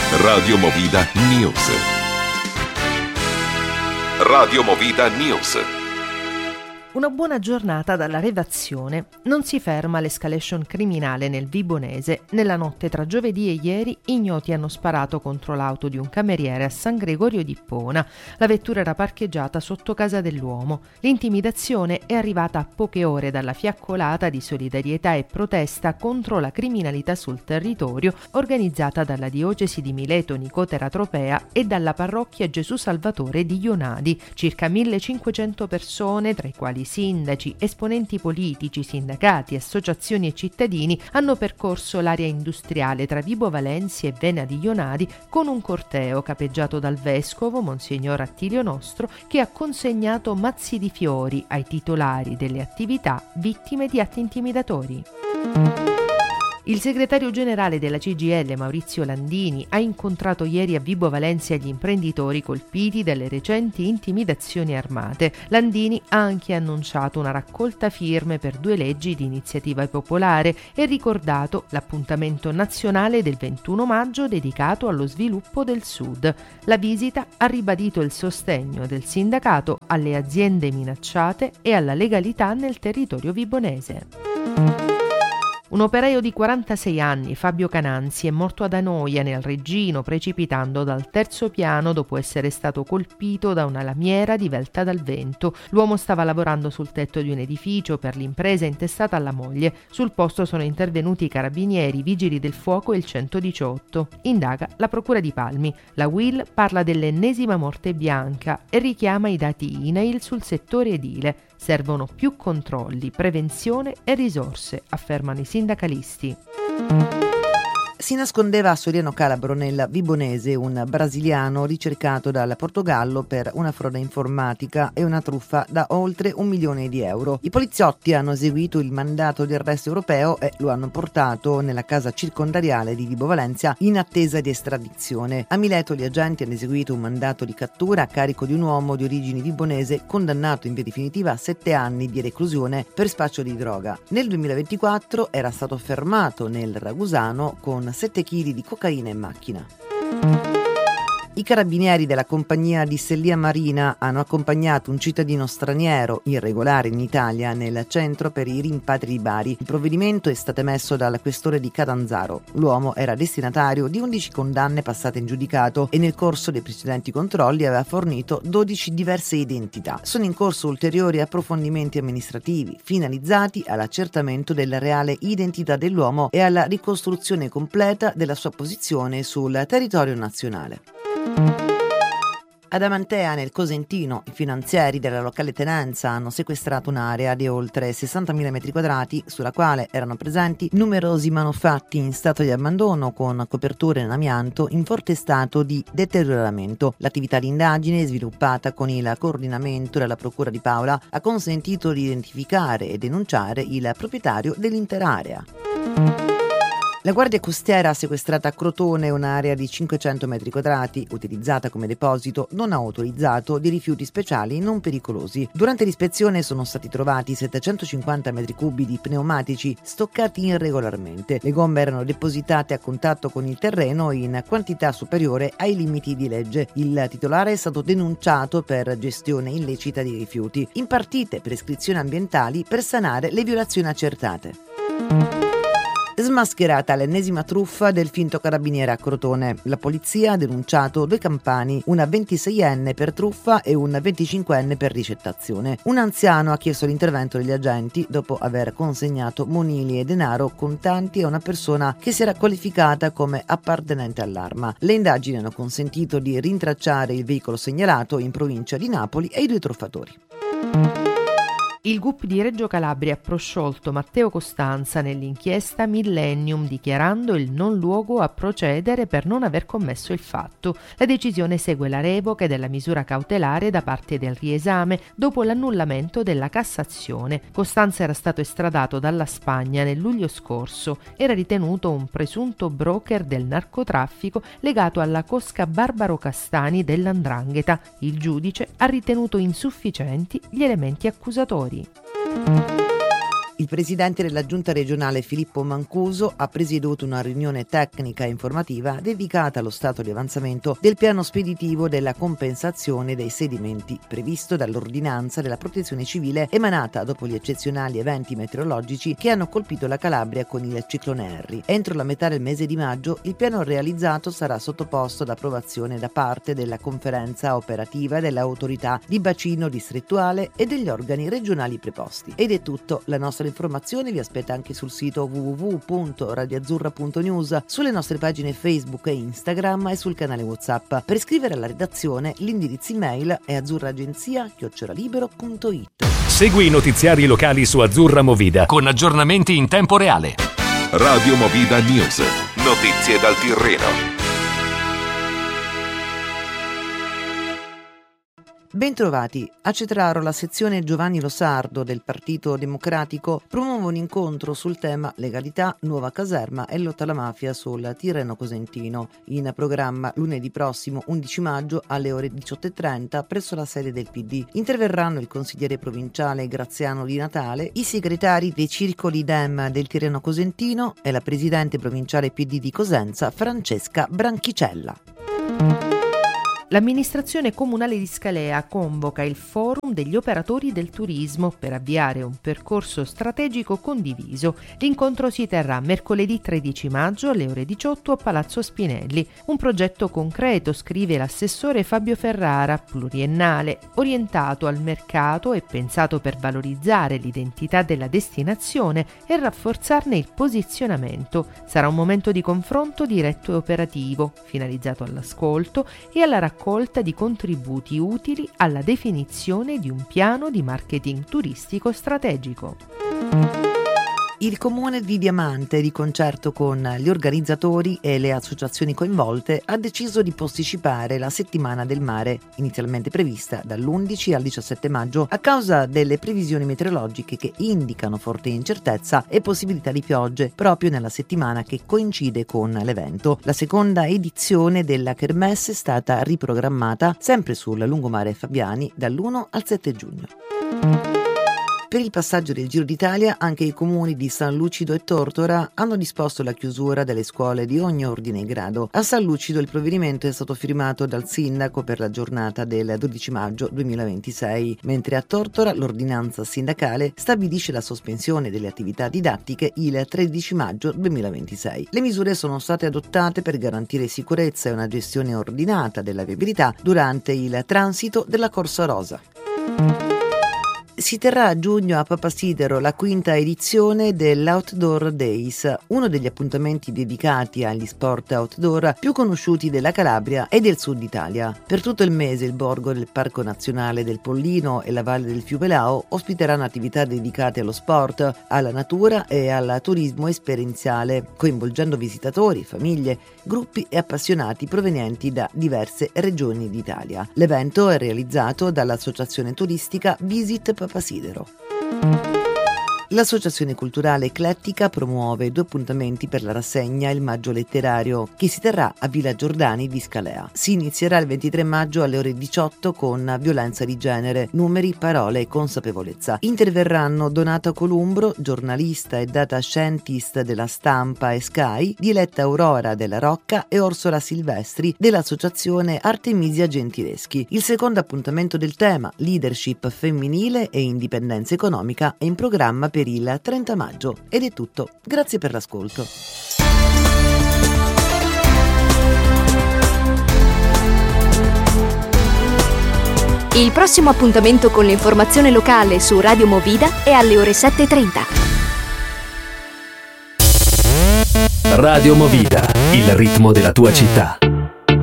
Radio Movida News. Radio Movida News. Una buona giornata dalla redazione. Non si ferma l'escalation criminale nel Vibonese. Nella notte tra giovedì e ieri ignoti hanno sparato contro l'auto di un cameriere a San Gregorio di Ippona. La vettura era parcheggiata sotto casa dell'uomo. L'intimidazione è arrivata a poche ore dalla fiaccolata di solidarietà e protesta contro la criminalità sul territorio organizzata dalla diocesi di Mileto Nicotera Tropea e dalla parrocchia Gesù Salvatore di Ionadi. Circa 1500 persone, tra i quali sindaci, esponenti politici, sindacati, associazioni e cittadini, hanno percorso l'area industriale tra Vibo Valentia e Vena di Ionadi con un corteo capeggiato dal vescovo Monsignor Attilio Nostro, che ha consegnato mazzi di fiori ai titolari delle attività vittime di atti intimidatori. Il segretario generale della CGIL, Maurizio Landini, ha incontrato ieri a Vibo Valentia gli imprenditori colpiti dalle recenti intimidazioni armate. Landini ha anche annunciato una raccolta firme per 2 leggi di iniziativa popolare e ricordato l'appuntamento nazionale del 21 maggio dedicato allo sviluppo del Sud. La visita ha ribadito il sostegno del sindacato alle aziende minacciate e alla legalità nel territorio vibonese. Un operaio di 46 anni, Fabio Cananzi, è morto ad Anoia, nel Reggino, precipitando dal 3° piano dopo essere stato colpito da una lamiera divelta dal vento. L'uomo stava lavorando sul tetto di un edificio per l'impresa intestata alla moglie. Sul posto sono intervenuti i carabinieri, i vigili del fuoco e il 118. Indaga la procura di Palmi. La UIL parla dell'ennesima morte bianca e richiama i dati INAIL sul settore edile. Servono più controlli, prevenzione e risorse, affermano i sindacalisti. Si nascondeva a Soriano Calabro, nel Vibonese, un brasiliano ricercato dal Portogallo per una frode informatica e una truffa da oltre €1 milione. I poliziotti hanno eseguito il mandato di arresto europeo e lo hanno portato nella casa circondariale di Vibo Valentia in attesa di estradizione. A Mileto gli agenti hanno eseguito un mandato di cattura a carico di un uomo di origini vibonese condannato in via definitiva a 7 anni di reclusione per spaccio di droga. Nel 2024 era stato fermato nel Ragusano con 7 kg di cocaina in macchina. I carabinieri della compagnia di Sellia Marina hanno accompagnato un cittadino straniero irregolare in Italia nel centro per i rimpatri di Bari. Il provvedimento è stato emesso dal questore di Catanzaro. L'uomo era destinatario di 11 condanne passate in giudicato e nel corso dei precedenti controlli aveva fornito 12 diverse identità. Sono in corso ulteriori approfondimenti amministrativi finalizzati all'accertamento della reale identità dell'uomo e alla ricostruzione completa della sua posizione sul territorio nazionale. Ad Amantea, nel Cosentino, i finanzieri della locale tenenza hanno sequestrato un'area di oltre 60.000 metri quadrati sulla quale erano presenti numerosi manufatti in stato di abbandono con coperture in amianto in forte stato di deterioramento. L'attività di indagine, sviluppata con il coordinamento della Procura di Paola, ha consentito di identificare e denunciare il proprietario dell'intera area. La Guardia Costiera ha sequestrato a Crotone un'area di 500 metri quadrati utilizzata come deposito non autorizzato di rifiuti speciali non pericolosi. Durante l'ispezione sono stati trovati 750 metri cubi di pneumatici stoccati irregolarmente. Le gomme erano depositate a contatto con il terreno in quantità superiore ai limiti di legge. Il titolare è stato denunciato per gestione illecita di rifiuti. Impartite prescrizioni ambientali per sanare le violazioni accertate. Smascherata l'ennesima truffa del finto carabiniere a Crotone. La polizia ha denunciato 2 campani, una 26enne per truffa e un 25enne per ricettazione. Un anziano ha chiesto l'intervento degli agenti dopo aver consegnato monili e denaro contanti a una persona che si era qualificata come appartenente all'arma. Le indagini hanno consentito di rintracciare il veicolo segnalato in provincia di Napoli e i 2 truffatori. Il GUP di Reggio Calabria ha prosciolto Matteo Costanza nell'inchiesta Millennium, dichiarando il non luogo a procedere per non aver commesso il fatto. La decisione segue la revoca della misura cautelare da parte del riesame dopo l'annullamento della Cassazione. Costanza era stato estradato dalla Spagna nel luglio scorso. Era ritenuto un presunto broker del narcotraffico legato alla cosca Barbaro Castani dell''Ndrangheta. Il giudice ha ritenuto insufficienti gli elementi accusatori. Il presidente della giunta regionale Filippo Mancuso ha presieduto una riunione tecnica e informativa dedicata allo stato di avanzamento del piano speditivo della compensazione dei sedimenti previsto dall'ordinanza della Protezione Civile emanata dopo gli eccezionali eventi meteorologici che hanno colpito la Calabria con il ciclone Harry. Entro la metà del mese di maggio il piano realizzato sarà sottoposto ad approvazione da parte della conferenza operativa dell'autorità di bacino distrettuale e degli organi regionali preposti. Ed è tutto, la nostra informazione vi aspetta anche sul sito www.radioazzurra.news, sulle nostre pagine Facebook e Instagram e sul canale WhatsApp. Per scrivere alla redazione l'indirizzo email è azzurraagenzia@libero.it. Segui i notiziari locali su Azzurra Movida con aggiornamenti in tempo reale. Radio Movida News. Notizie dal Tirreno. Bentrovati. A Cetraro la sezione Giovanni Losardo del Partito Democratico promuove un incontro sul tema legalità, nuova caserma e lotta alla mafia sul Tirreno Cosentino. In programma lunedì prossimo 11 maggio alle ore 18:30 presso la sede del PD. Interverranno il consigliere provinciale Graziano Di Natale, i segretari dei circoli Dem del Tirreno Cosentino e la presidente provinciale PD di Cosenza Francesca Branchicella. L'amministrazione comunale di Scalea convoca il forum degli operatori del turismo per avviare un percorso strategico condiviso. L'incontro si terrà mercoledì 13 maggio alle ore 18 a Palazzo Spinelli. Un progetto concreto, scrive l'assessore Fabio Ferrara, pluriennale, orientato al mercato e pensato per valorizzare l'identità della destinazione e rafforzarne il posizionamento. Sarà un momento di confronto diretto e operativo, finalizzato all'ascolto e alla raccolta di contributi utili alla definizione di un piano di marketing turistico strategico. Il Comune di Diamante, di concerto con gli organizzatori e le associazioni coinvolte, ha deciso di posticipare la Settimana del Mare, inizialmente prevista dall'11 al 17 maggio, a causa delle previsioni meteorologiche che indicano forte incertezza e possibilità di piogge proprio nella settimana che coincide con l'evento. La seconda edizione della Kermesse è stata riprogrammata sempre sul lungomare Fabiani dall'1 al 7 giugno. Per il passaggio del Giro d'Italia anche i comuni di San Lucido e Tortora hanno disposto la chiusura delle scuole di ogni ordine e grado. A San Lucido il provvedimento è stato firmato dal sindaco per la giornata del 12 maggio 2026, mentre a Tortora l'ordinanza sindacale stabilisce la sospensione delle attività didattiche il 13 maggio 2026. Le misure sono state adottate per garantire sicurezza e una gestione ordinata della viabilità durante il transito della Corsa Rosa. Si terrà a giugno a Papasidero la quinta edizione dell'Outdoor Days, uno degli appuntamenti dedicati agli sport outdoor più conosciuti della Calabria e del sud Italia. Per tutto il mese il borgo del Parco Nazionale del Pollino e la Valle del Fiume Lao ospiteranno attività dedicate allo sport, alla natura e al turismo esperienziale, coinvolgendo visitatori, famiglie, gruppi e appassionati provenienti da diverse regioni d'Italia. L'evento è realizzato dall'associazione turistica Visit Papasidero. L'associazione culturale Eclettica promuove 2 appuntamenti per la rassegna Il Maggio Letterario, che si terrà a Villa Giordani di Scalea. Si inizierà il 23 maggio alle ore 18 con violenza di genere, numeri, parole e consapevolezza. Interverranno Donato Columbro, giornalista e data scientist della Stampa e Sky, Diletta Aurora della Rocca e Orsola Silvestri dell'associazione Artemisia Gentileschi. Il secondo appuntamento del tema, leadership femminile e indipendenza economica, è in programma per il 30 maggio. Ed è tutto. Grazie per l'ascolto. Il prossimo appuntamento con l'informazione locale su Radio Movida è alle ore 7:30. Radio Movida, il ritmo della tua città.